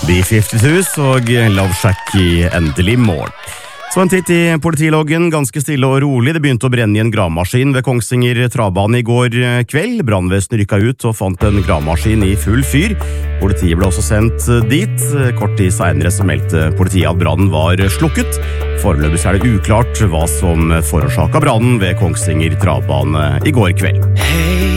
B-52s og Love Shack i endelig mål. Så en titt i politiloggen, ganske stille og rolig. Det begynte å brenne i en gravemaskin ved Kongsvinger travbane i går kveld. Brannvesenet rykket ut og fant en gravemaskin i full fyr. Politiet ble også sendt dit. Kort tid senere så meldte politiet at brannen var slukket. Foreløpig er det uklart hva som forårsaket brannen ved Kongsvinger travbane i går kveld.